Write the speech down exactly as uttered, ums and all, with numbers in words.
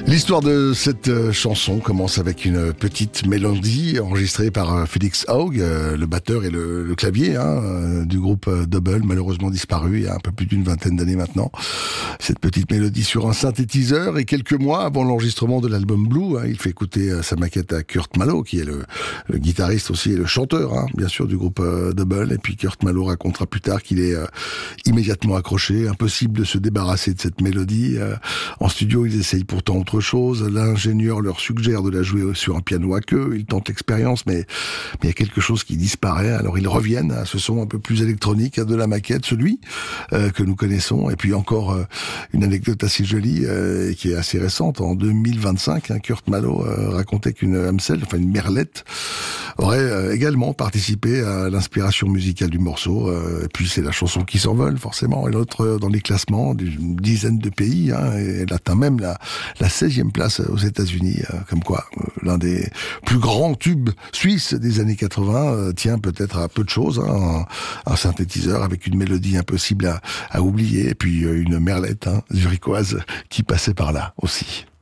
L'histoire de cette euh, chanson commence avec une petite mélodie enregistrée par euh, Félix Haug, euh, le batteur et le, le clavier hein, euh, du groupe euh, Double, malheureusement disparu il y a un peu plus d'une vingtaine d'années maintenant. Cette petite mélodie sur un synthétiseur, et quelques mois avant l'enregistrement de l'album Blue, hein, il fait écouter euh, sa maquette à Kurt Malo, qui est le, le guitariste aussi et le chanteur, hein, bien sûr, du groupe euh, Double. Et puis Kurt Malo racontera plus tard qu'il est euh, immédiatement accroché, impossible de se débarrasser de cette mélodie. Euh, en studio, ils essayent pourtant autre chose. L'ingénieur leur suggère de la jouer sur un piano à queue. Ils tentent l'expérience, mais mais il y a quelque chose qui disparaît. Alors ils reviennent à ce son un peu plus électronique de la maquette, celui euh, que nous connaissons. Et puis encore euh, une anecdote assez jolie euh, qui est assez récente. En deux mille vingt-cinq, hein, Kurt Malo euh, racontait qu'une Amstel, enfin une merlette, aurait euh, également participé à l'inspiration musicale du morceau. Euh, et puis c'est la chanson qui s'envole forcément. Et l'autre euh, dans les classements d'une dizaine de pays. Hein, et elle atteint même la, la seizième place aux États-Unis. Euh, comme quoi, euh, l'un des plus grands tubes suisses des années quatre-vingts euh, tient peut-être à peu de choses. Hein, un, un synthétiseur avec une mélodie impossible à, à oublier. Et puis euh, une merlette hein, zurichoise qui passait par là aussi.